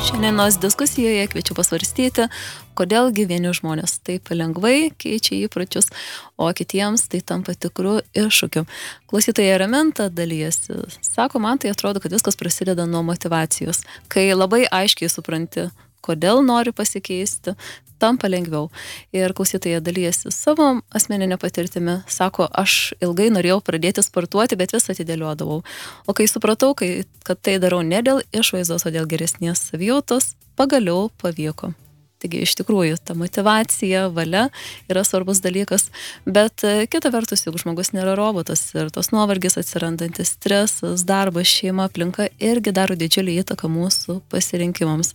Šiandienos diskusijoje kviečiu pasvarstyti, kodėlgi vieni žmonės taip lengvai keičia įpročius, o kitiems tai tampa tikrų iššūkių. Klausytoja Ramenta dalyjasi. Sako, man tai atrodo, kad viskas prasideda nuo motyvacijos. Kai labai aiškiai supranti, kodėl nori pasikeisti, tampa lengviau. Ir klausytoja dalyjasi savo asmeninę patirtimį. Sako, aš ilgai norėjau pradėti sportuoti, bet vis atidėliodavau. O kai supratau, kad tai darau ne dėl išvaizdos, o dėl geresnės savijautos, pagaliau pavyko. Taigi iš tikrųjų ta motyvacija, valia yra svarbus dalykas, bet kita vertus, juk žmogus nėra robotas ir tos nuovargis atsirandantis stresas, darbas, šeima, aplinka irgi daro didžiulį įtaką mūsų pasirinkimams.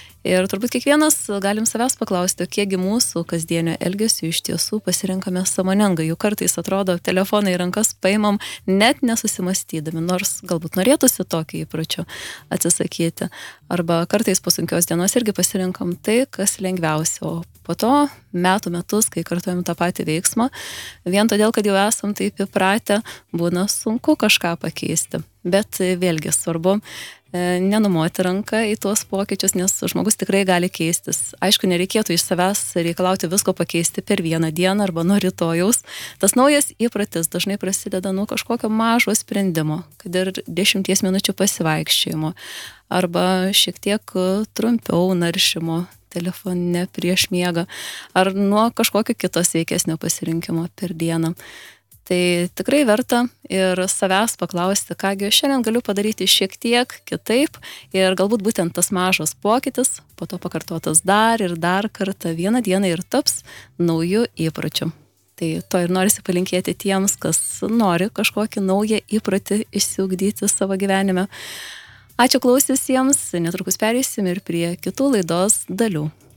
Ir turbūt kiekvienas galim savęs paklausti, kiekgi mūsų kasdienio elgesio iš tiesų pasirinkame sąmoningai. Juk kartais atrodo, telefoną į rankas paimam net nesusimastydami, nors galbūt norėtųsi tokį įpročių atsisakyti. Arba kartais po sunkios dienos irgi pasirinkam tai, kas lengviausia, o po to metus, kai kartuojam tą patį veiksmą, vien todėl, kad jau esam taip įpratę, būna sunku kažką pakeisti. Bet vėlgi svarbu nenumoti ranką į tuos pokyčius, nes žmogus tikrai gali keistis. Aišku, nereikėtų iš savęs reikalauti visko pakeisti per vieną dieną arba nuo rytojaus. Tas naujas įprotis dažnai prasideda nuo kažkokio mažo sprendimo, kad ir 10 minučių pasivaikščiojimo arba šiek tiek trumpiau naršymo telefone prieš miegą ar nuo kažkokio kito sveikesnio pasirinkimo per dieną. Tai tikrai verta ir savęs paklausti, kągi šiandien galiu padaryti šiek tiek kitaip ir galbūt būtent tas mažas pokytis, po to pakartotas dar ir dar kartą vieną dieną ir taps naujų įpročių. Tai to ir norisi palinkėti tiems, kas nori kažkokį naują įprotį išsiugdyti savo gyvenime. Ačiū klausiusiems, netrukus pereisim ir prie kitų laidos dalių.